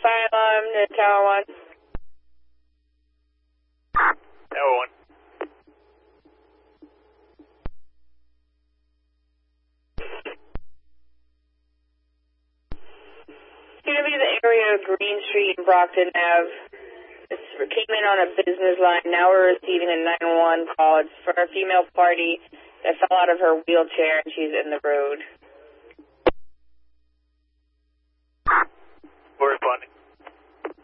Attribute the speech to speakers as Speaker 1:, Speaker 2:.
Speaker 1: fire alarm to Tower 1.
Speaker 2: Tower 1.
Speaker 1: It's going to be the area of Green Street and Brockton Ave. It came in on a business line. Now we're receiving a 911 call. It's for a female party that fell out of her wheelchair and she's in the road.